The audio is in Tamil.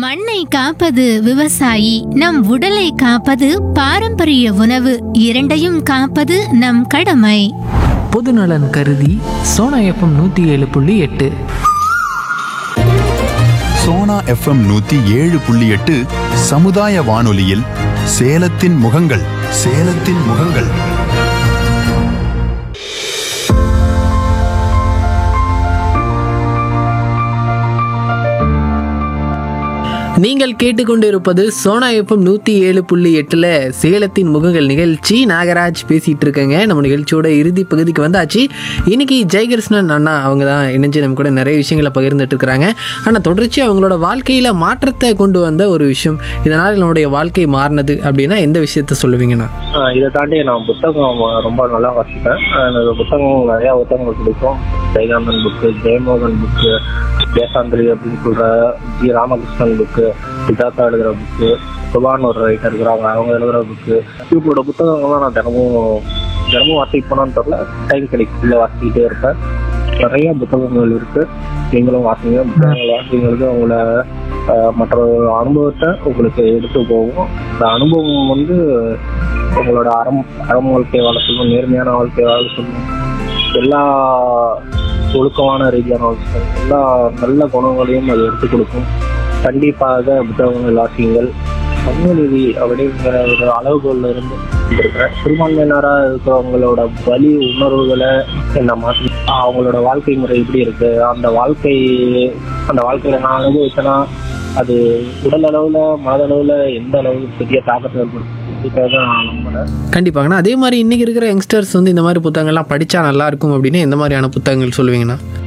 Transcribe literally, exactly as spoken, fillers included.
மண்ணை காப்பது விவசாயி, நம் உடலை காப்பது பாரம்பரிய உணவு. இரண்டையும் காப்பது நம் கடமை. பொதுநலன் கருதி சோனா எஃப்எம் நூற்றி ஏழு புள்ளி எட்டு. சோனா எஃப்எம் நூத்தி ஏழு புள்ளி எட்டு சமுதாய வானொலியில் சேலத்தின் முகங்கள் சேலத்தின் முகங்கள். நீங்கள் கேட்டுக்கொண்டிருப்பது சோனா எஃப்எம் நூற்றி ஏழு புள்ளி எட்டில் சேலத்தின் முகங்கள் நிகழ்ச்சி. நாகராஜ் பேசிகிட்டு இருக்கேங்க. நம்ம நிகழ்ச்சியோட இறுதி பகுதிக்கு வந்தாச்சு. இன்னைக்கு ஜெயகிருஷ்ணன் அண்ணா அவங்க தான் இணைஞ்சு நம்ம கூட நிறைய விஷயங்களை பகிர்ந்துட்டு இருக்கிறாங்க. ஆனால் தொடர்ச்சி அவங்களோட வாழ்க்கையில் மாற்றத்தை கொண்டு வந்த ஒரு விஷயம், இதனால் என்னுடைய வாழ்க்கை மாறினது அப்படின்னா எந்த விஷயத்த சொல்லுவீங்கண்ணா? இதை தாண்டி நான் புத்தகம் ரொம்ப நல்லா வாசிப்பேன். எனக்கு புத்தகம் நிறையா புத்தகங்கள் பிடிக்கும். ஜெயகாந்தன் புக்கு, ஜெயமோகன் புக்கு, தேசாந்திரி அப்படின்னு சொல்கிற ஜி ராமகிருஷ்ணன் புக்கு, சித்தார்த்தா எழுதுகிற புக்கு, சுபான் ஒரு ரைட்டர் இருக்கிறாங்க அவங்க எழுதுகிற புக்கு, இவங்களோட புத்தகங்கள்லாம் நான் தினமும் தினமும் வாசிப்போனான்னு தெரியல, டைம் கிடைக்கல வாசிக்கிட்டே இருப்பேன். நிறைய புத்தகங்கள் இருக்குது, நீங்களும் வாசிங்க. புத்தகங்கள் வாசிங்களுக்கு அவங்கள மற்ற அனுபவத்தை உங்களுக்கு எடுத்து போகும். இந்த அனுபவம் வந்து உங்களோட அறம் அறம் வாழ்க்கை வாழ சொல்லும், நேர்மையான வாழ்க்கை வாழ சொல்லும், எல்லா ஒழுக்கமான ரீதியான வாழ்க்கை, எல்லா நல்ல குணங்களையும் அது எடுத்துக் கொடுக்கும். கண்டிப்பாக புத்தகங்கள் வாசியுங்கள். சமூகநீதி அப்படிங்கிற ஒரு அளவுகோல்ல இருந்து இருக்கிறேன். சிறுபான்மையினராக இருக்கிறவங்களோட வலி உணர்வுகளை என்ன மாற்றி அவங்களோட வாழ்க்கை முறை எப்படி இருக்கு, அந்த வாழ்க்கை அந்த வாழ்க்கையில நான் அனுபவிச்சேன்னா அது உடல் அளவுல மனதளவுல எந்த அளவுக்கு பெரிய தாக்கத்தை ஏற்படுத்தும். கண்டிப்பாங்கண்ணா. அதே மாதிரி இன்னைக்கு இருக்கிற யங்ஸ்டர்ஸ் வந்து இந்த மாதிரி புத்தகங்கள்லாம் படிச்சா நல்லா இருக்கும் அப்படின்னு எந்த மாதிரியான புத்தகங்கள் சொல்லுவீங்கண்ணா?